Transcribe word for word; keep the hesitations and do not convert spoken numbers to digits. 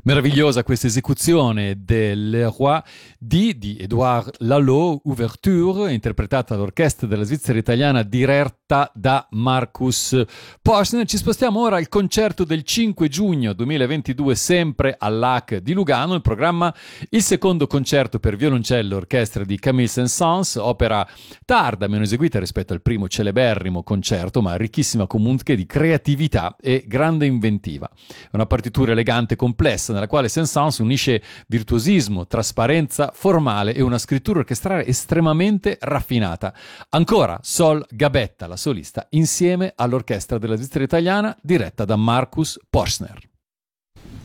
Meravigliosa questa esecuzione del Roi di, di Édouard Lalo, Ouverture, interpretata all'orchestra della Svizzera italiana diretta da Markus Poschner. Ci spostiamo ora al concerto del cinque giugno duemilaventidue, sempre all'A C di Lugano. Il programma, il secondo concerto per violoncello e orchestra di Camille Saint-Saëns, opera tarda, meno eseguita rispetto al primo celeberrimo concerto, ma ricchissima comunque di creatività e grande inventiva. È una partitura elegante e complessa, nella quale Saint-Saëns unisce virtuosismo, trasparenza formale e una scrittura orchestrale estremamente raffinata. Ancora Sol Gabetta, la solista, insieme all'orchestra della Svizzera italiana diretta da Markus Poschner.